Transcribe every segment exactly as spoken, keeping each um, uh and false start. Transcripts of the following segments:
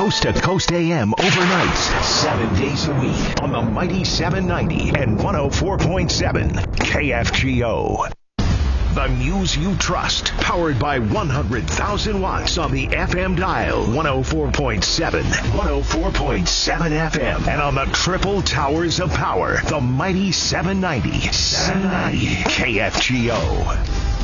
Coast to Coast A M overnights, seven days a week on the mighty seven ninety and one oh four point seven K F G O. The news you trust, powered by one hundred thousand watts on the F M dial, one oh four point seven, one oh four point seven F M, and on the triple towers of power, the mighty seven ninety, seven ninety K F G O.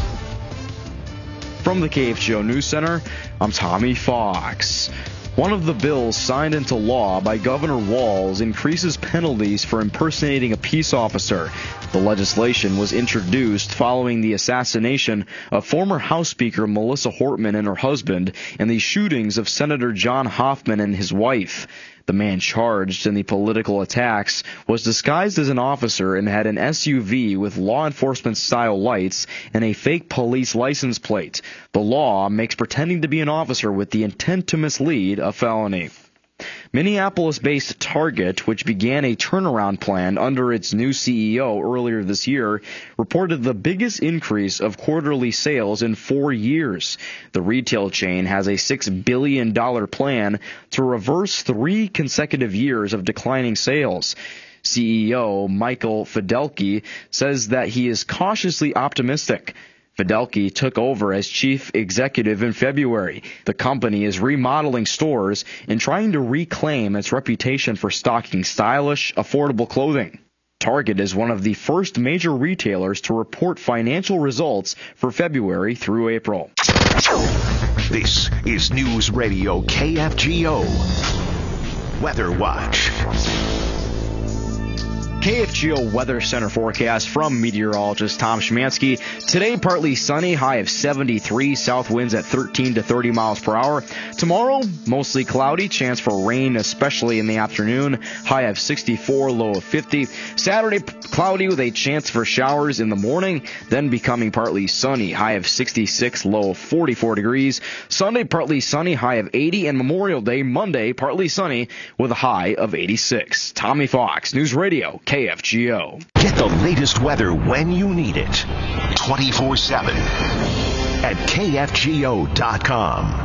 From the K F G O News Center, I'm Tommy Fox. One of the bills signed into law by Governor Walz increases penalties for impersonating a peace officer. The legislation was introduced following the assassination of former House Speaker Melissa Hortman and her husband and the shootings of Senator John Hoffman and his wife. The man charged in the political attacks was disguised as an officer and had an S U V with law enforcement-style lights and a fake police license plate. The law makes pretending to be an officer with the intent to mislead a felony. Minneapolis-based Target, which began a turnaround plan under its new C E O earlier this year, reported the biggest increase of quarterly sales in four years. The retail chain has a six billion dollars plan to reverse three consecutive years of declining sales. C E O Michael Fidelki says that he is cautiously optimistic. Fidelki took over as chief executive in February. The company is remodeling stores and trying to reclaim its reputation for stocking stylish, affordable clothing. Target is one of the first major retailers to report financial results for February through April. This is News Radio K F G O Weather Watch. K F G O Weather Center forecast from meteorologist Tom Szymanski. Today, partly sunny, high of seventy-three, south winds at thirteen to thirty miles per hour. Tomorrow, mostly cloudy, chance for rain, especially in the afternoon, high of sixty-four, low of fifty. Saturday, cloudy with a chance for showers in the morning, then becoming partly sunny, high of sixty-six, low of forty-four degrees. Sunday, partly sunny, high of eighty, and Memorial Day, Monday, partly sunny with a high of eighty-six. Tommy Fox, News Radio, K F G O. Get the latest weather when you need it. twenty-four seven at K F G O dot com.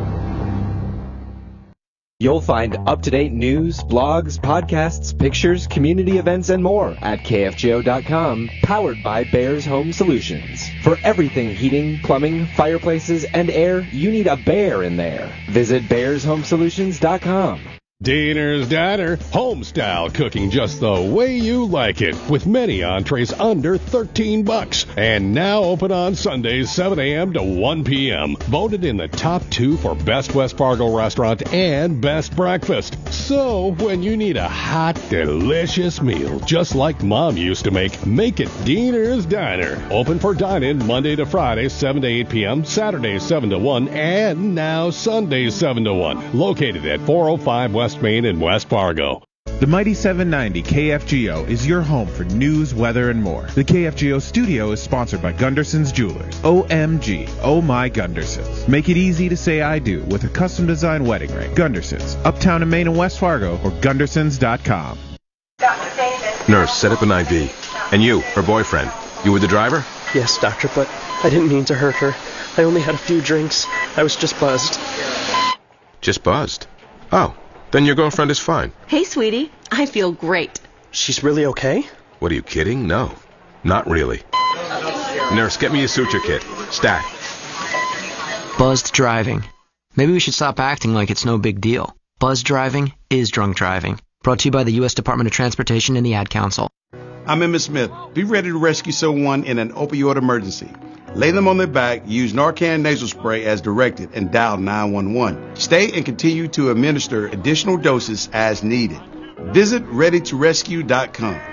You'll find up-to-date news, blogs, podcasts, pictures, community events, and more at K F G O dot com, powered by Bears Home Solutions. For everything heating, plumbing, fireplaces, and air, you need a Bear in there. Visit Bears Home Solutions dot com. Diner's Diner, home-style cooking just the way you like it, with many entrees under thirteen bucks. And now open on Sundays, seven a.m. to one p.m. Voted in the top two for Best West Fargo Restaurant and Best Breakfast. So, when you need a hot, delicious meal, just like Mom used to make, make it Diner's Diner. Open for dine-in Monday to Friday, seven to eight p.m., Saturdays, seven to one, and now Sundays, seven to one. Located at four oh five West Main in West Fargo. The Mighty seven ninety K F G O is your home for news, weather, and more. The K F G O studio is sponsored by Gunderson's Jewelers. O M G, oh my Gundersons. Make it easy to say I do with a custom designed wedding ring. Gundersons, uptown in Maine and West Fargo, or Gundersons dot com. Nurse, set up an I V. And you, her boyfriend, you were the driver? Yes, doctor, but I didn't mean to hurt her. I only had a few drinks. I was just buzzed. Just buzzed? Oh. Then your girlfriend is fine. Hey, sweetie. I feel great. She's really okay? What, are you kidding? No. Not really. Nurse, get me a suture kit. Stat. Buzzed driving. Maybe we should stop acting like it's no big deal. Buzzed driving is drunk driving. Brought to you by the U S Department of Transportation and the Ad Council. I'm Emmett Smith. Be ready to rescue someone in an opioid emergency. Lay them on their back, use Narcan nasal spray as directed, and dial nine one one. Stay and continue to administer additional doses as needed. Visit ready to rescue dot com.